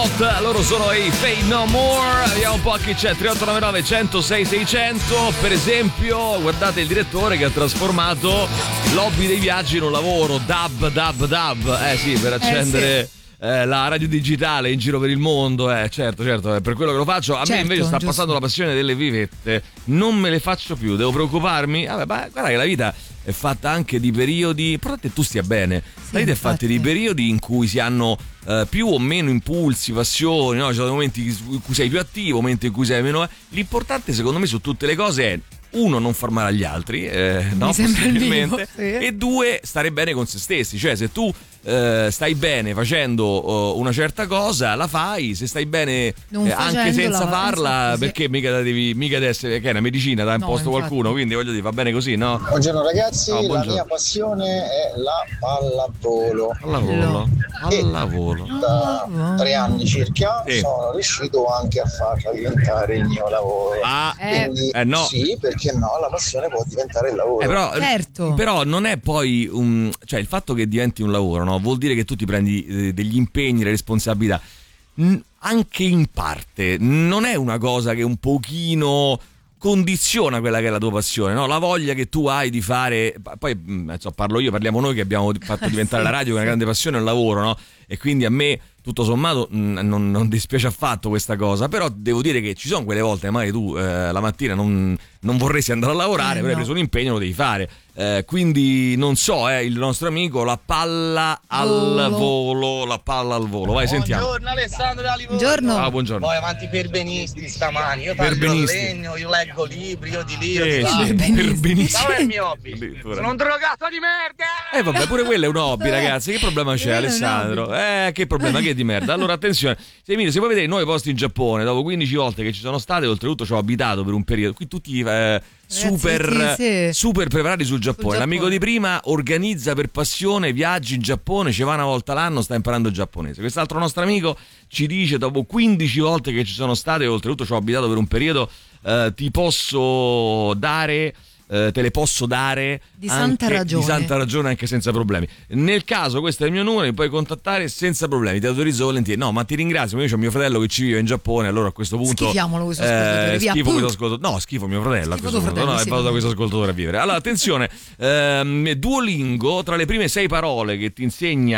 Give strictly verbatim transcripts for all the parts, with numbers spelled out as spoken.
Hot, loro sono i Fade No More. Vediamo un po' chi c'è. tre otto nove nove uno zero sei sei zero zero. Per esempio, guardate il direttore che ha trasformato l'hobby dei viaggi in un lavoro. Dub, dub, dub. Eh sì, per accendere eh sì. Eh, la radio digitale in giro per il mondo, eh, certo, certo, è per quello che lo faccio. A certo, me invece sta giusto. Passando la passione delle vivette, non me le faccio più, devo preoccuparmi. Vabbè, ma guarda che la vita è fatta anche di periodi, però te tu stia bene, sì, la vita è fatta di periodi in cui si hanno eh, più o meno impulsi, passioni, no? Ci sono momenti in cui sei più attivo, momenti in cui sei meno. L'importante secondo me su tutte le cose è uno, non far male agli altri, eh, no, possibilmente, sì. E due, stare bene con se stessi, cioè se tu Uh, stai bene facendo uh, una certa cosa, la fai. Se stai bene eh, anche senza farla, sì. Perché mica devi mica deve essere che è una medicina, da imposto no, qualcuno, quindi voglio dire, va bene così, no? Buongiorno ragazzi, no, buongiorno. La mia passione è la pallavolo. Pallavolo. Pallavolo. Da tre anni circa sì. Sono riuscito anche a farla diventare il mio lavoro. Ah, quindi eh, no. Sì, perché no, la passione può diventare il lavoro. Eh, però, certo. Però non è poi un, cioè il fatto che diventi un lavoro, no? Vuol dire che tu ti prendi eh, degli impegni, le responsabilità, N- anche in parte. Non è una cosa che un pochino condiziona quella che è la tua passione, no? La voglia che tu hai di fare. Poi insomma, parlo io, parliamo noi che abbiamo fatto diventare sì, la radio sì. Una grande passione, un lavoro, no? E quindi a me tutto sommato mh, non, non dispiace affatto questa cosa, però devo dire che ci sono quelle volte magari tu eh, la mattina non, non vorresti andare a lavorare, eh, però no. Hai preso un impegno, lo devi fare. Eh, quindi non so, eh, il nostro amico la palla al volo, volo la palla al volo. Vai, sentiamo. Buongiorno Alessandro da Livorno. Buongiorno. Ah, buongiorno. Poi avanti perbenisti stamani. Io taglio il legno, io leggo libri, io di lì, eh, io sì, perbenisti. Qual è il mio hobby? Sono un drogato di merda. Eh vabbè, pure quello è un hobby, ragazzi. Che problema c'è, Alessandro? Eh, che problema che è di merda. Allora attenzione, se, Emilio, se vuoi vedere i nuovi posti in Giappone, dopo quindici volte che ci sono state, oltretutto ci ho abitato per un periodo. Qui tutti eh, super Ragazzi, sì. super preparati sul Giappone. Sul L'amico Giappone. di prima organizza per passione viaggi in Giappone, ci va una volta l'anno, sta imparando il giapponese. Quest'altro nostro amico ci dice, dopo quindici volte che ci sono state, oltretutto ci ho abitato per un periodo, eh, ti posso dare Uh, te le posso dare di santa anche, ragione di santa ragione anche senza problemi. Nel caso questo è il mio numero, mi puoi contattare senza problemi, ti autorizzo volentieri. No, ma ti ringrazio, io c'ho mio fratello che ci vive in Giappone, allora a questo punto schifiamolo questo ascoltatore, eh, via, schifo puh. questo ascoltatore. No, schifo mio fratello, schifo a questo punto, no, sì, e vado da questo ascoltatore a vivere. Allora attenzione, ehm, Duolingo, tra le prime sei parole che ti insegna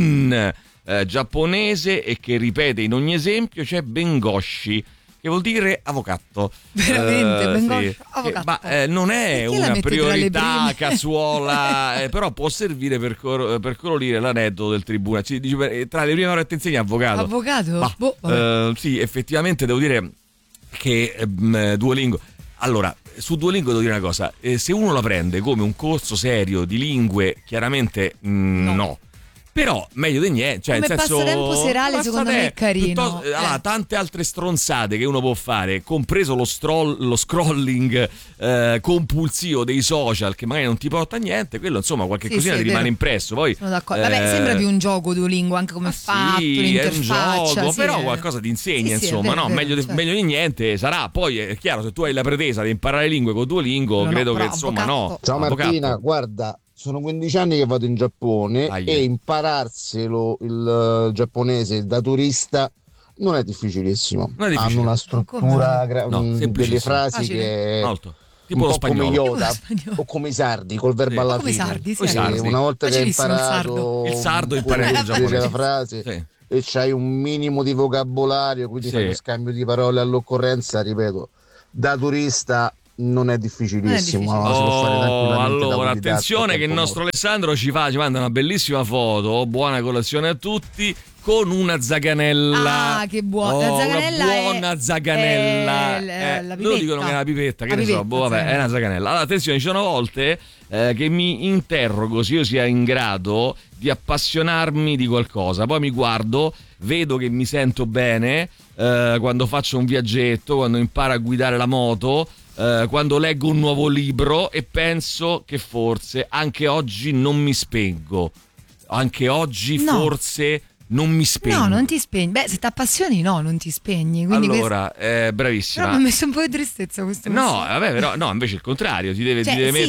in eh, giapponese e che ripete in ogni esempio c'è bengoshi, che vuol dire avvocato. Veramente, uh, bengoshi, sì. avvocato. Ma eh, non è perché una priorità prime? casuola, eh, però può servire per, cor- per colorire l'aneddoto del tribunale. Ci dice, tra le prime ore ti insegna avvocato. Avvocato? Ma, boh, uh, sì, effettivamente devo dire che um, Duolingo. Allora, su Duolingo devo dire una cosa, eh, se uno la prende come un corso serio di lingue, chiaramente mh, no. no. Però meglio di niente, cioè come nel senso, passatempo serale secondo me è carino. Eh. Allora, tante altre stronzate che uno può fare, compreso lo, stroll, lo scrolling eh, compulsivo dei social che magari non ti porta a niente, quello insomma qualche sì, cosina sì, ti rimane vero. impresso. Poi, sono d'accordo. Eh, Vabbè, sembra più un gioco Duolingo anche come è fatto, sì, l'interfaccia. È un gioco, sì, però è... qualcosa ti insegna, sì, insomma, sì, vero, no? vero, meglio, certo. meglio di niente sarà. Poi è chiaro, se tu hai la pretesa di imparare lingue con Duolingo, no, credo no, che però, insomma avvocato. no. Ciao Martina, avvocato. guarda, sono quindici anni che vado in Giappone ah, e impararselo il uh, giapponese da turista non è difficilissimo. Non è difficile. Hanno una struttura gra- no, mh, delle frasi Facile. che Molto. Tipo un lo po' come spagnolo. Yoda o come i sardi col verbo Sì. alla Come i fine. sardi, sì. Come i sardi. Una volta che hai Facilissimo il imparato sardo. Il sardo impari quello il che dice giapponese. la frase Sì. e c'hai un minimo di vocabolario, quindi Sì. fai lo scambio di parole all'occorrenza, ripeto, da turista non è difficilissimo, Non è no? Si può fare Oh, tranquillamente da allora autodidatta, attenzione che il tempo nostro morto. Alessandro ci fa ci manda una bellissima foto, buona colazione a tutti, con una zaganella. Ah, che buona. Oh, La zaganella una è- buona zaganella. è l- Eh, la loro pipetta. dicono che è una pipetta, che La ne so, pipetta, boh, vabbè, zaganella. è una zaganella. Allora attenzione, ci sono volte eh, che mi interrogo se io sia in grado di appassionarmi di qualcosa, poi mi guardo, vedo che mi sento bene eh, quando faccio un viaggetto, quando imparo a guidare la moto, eh, quando leggo un nuovo libro e penso che forse anche oggi non mi spengo, anche oggi No. forse non mi spegno. No, non ti spegni. Beh, se ti appassioni, no, non ti spegni. Quindi allora, eh, questo... bravissima. Però mi ha messo un po' di tristezza questo No, messaggio. vabbè, però no, invece il contrario, ti deve, Cioè, ti deve sì, mettere,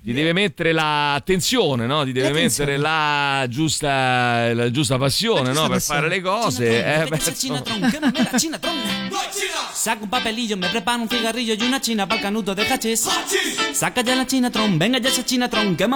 ti deve mettere l'attenzione, no? Ti deve mettere la giusta, la giusta passione, no? Per fare le cose. Eh, beh, Saca un papelillo, me preparo un cigarrillo y una china pa'l canuto de cachis. Saca ya la chinatron, venga ya esa chinatron, quema